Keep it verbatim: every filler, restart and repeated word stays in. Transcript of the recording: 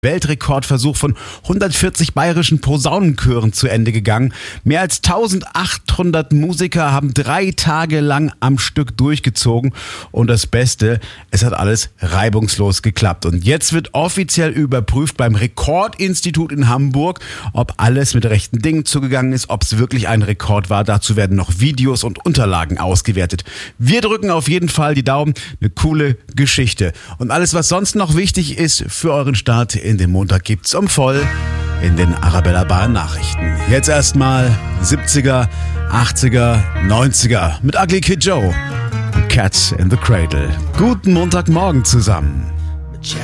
Weltrekordversuch von hundertvierzig bayerischen Posaunenchören zu Ende gegangen. Mehr als eintausendachthundert Musiker haben drei Tage lang am Stück durchgezogen. Und das Beste, es hat alles reibungslos geklappt. Und jetzt wird offiziell überprüft beim Rekordinstitut in Hamburg, ob alles mit rechten Dingen zugegangen ist, ob es wirklich ein Rekord war. Dazu werden noch Videos und Unterlagen ausgewertet. Wir drücken auf jeden Fall die Daumen. Eine coole Geschichte. Und alles, was sonst noch wichtig ist für euren Start in den Montag, gibt's um voll in den Arabella Bayern Nachrichten. Jetzt erstmal siebziger, achtziger, neunziger mit Ugly Kid Joe und Cat in the Cradle. Guten Montagmorgen zusammen.